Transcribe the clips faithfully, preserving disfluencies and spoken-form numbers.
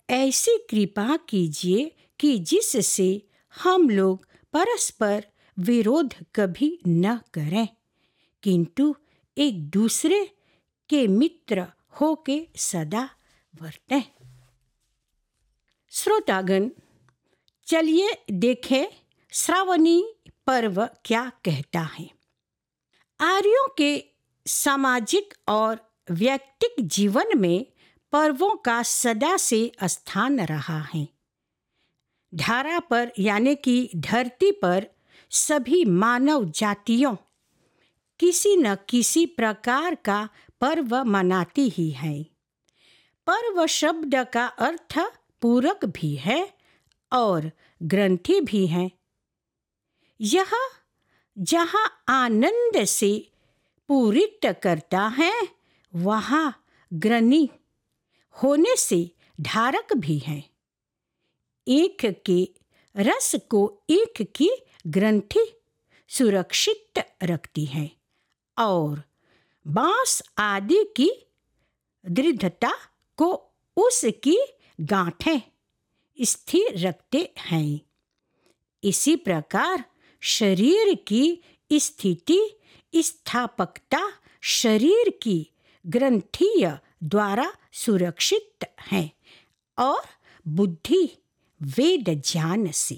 ऐसी कृपा कीजिए कि जिससे हम लोग परस्पर विरोध कभी न करें, किंतु एक दूसरे के मित्र होके सदा वर्तें। श्रोतागण, चलिए देखें श्रावणी पर्व क्या कहता है। आर्यों के सामाजिक और व्यक्तिक जीवन में पर्वों का सदा से स्थान रहा है। धरा पर यानी कि धरती पर सभी मानव जातियों किसी न किसी प्रकार का पर्व मनाती ही है। पर्व शब्द का अर्थ पूरक भी है और ग्रंथि भी है। यह जहाँ आनंद से पूरित करता है, वहाँ ग्रनी होने से धारक भी है। ईख के रस को ईख की ग्रंथि सुरक्षित रखती है और बांस आदि की दृढ़ता को उसकी गांठें स्थिर रखते हैं। इसी प्रकार शरीर की स्थिति स्थापकता शरीर की ग्रंथिय द्वारा सुरक्षित है और बुद्धि वेद ज्ञान से।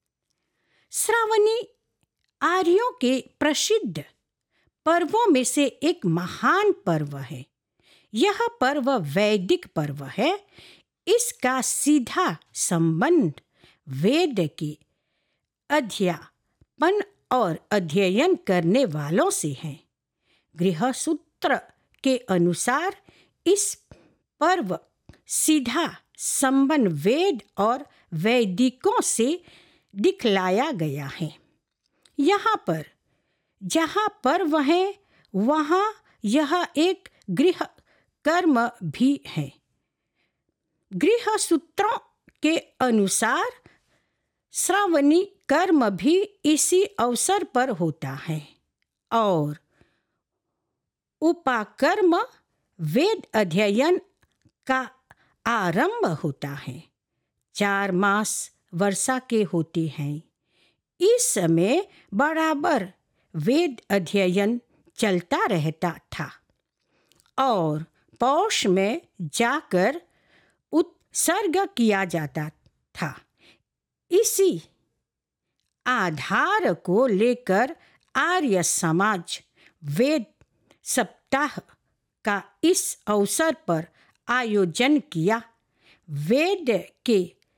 श्रावणी आर्यों के प्रसिद्ध पर्वों में से एक महान पर्व है। यह पर्व वैदिक पर्व है। इसका सीधा संबंध वेद के अध्यापन और अध्ययन करने वालों से है। गृहसूत्र के अनुसार इस पर्व सीधा संबंध वेद और वैदिकों से दिखलाया गया है। यहाँ पर जहाँ पर्व है, वहाँ यह एक गृह कर्म भी है। गृहसूत्रों के अनुसार श्रावणी कर्म भी इसी अवसर पर होता है और उपाकर्म वेद अध्ययन का आरंभ होता है। चार मास वर्षा के होते हैं। इस समय बराबर वेद अध्ययन चलता रहता था और पौष में जाकर उत्सर्ग किया जाता था। इसी आधार को लेकर आर्य समाज वेद सप्ताह का इस अवसर पर आयोजन किया। वेद के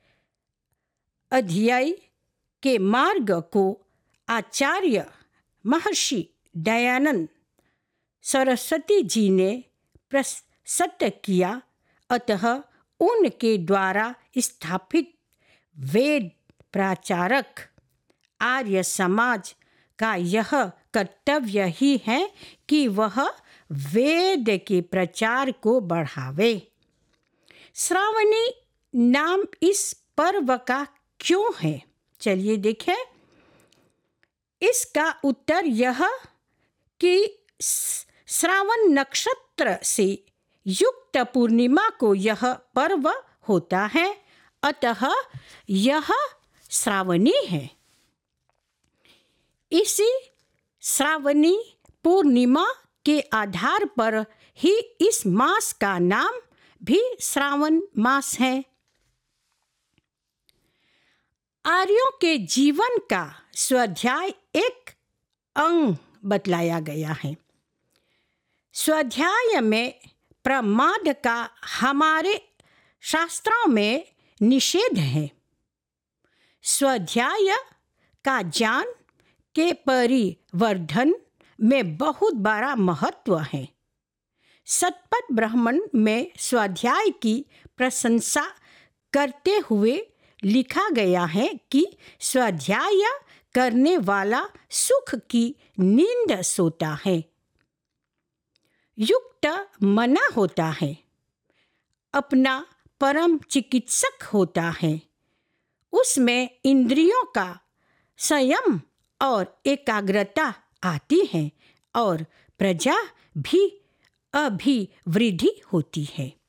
अध्ययन के मार्ग को आचार्य महर्षि दयानंद सरस्वती जी ने प्रस्तुत किया, अतः उनके द्वारा स्थापित वेद प्रचारक आर्य समाज का यह कर्तव्य ही है कि वह वेद के प्रचार को बढ़ावे। श्रावणी नाम इस पर्व का क्यों है, चलिए देखें। इसका उत्तर यह कि श्रावण नक्षत्र से युक्त पूर्णिमा को यह पर्व होता है, अतः यह श्रावणी है। इसी श्रावणी पूर्णिमा के आधार पर ही इस मास का नाम भी श्रावण मास है। आर्यों के जीवन का स्वाध्याय एक अंग बतलाया गया है। स्वाध्याय में प्रमाद का हमारे शास्त्रों में निषेध है। स्वाध्याय का ज्ञान के परिवर्धन में बहुत बड़ा महत्व है। शतपथ ब्राह्मण में स्वाध्याय की प्रशंसा करते हुए लिखा गया है कि स्वाध्याय करने वाला सुख की नींद सोता है, युक्त मना होता है, अपना परम चिकित्सक होता है। उसमें इंद्रियों का संयम और एकाग्रता आती है और प्रजा भी अभिवृद्धि होती है।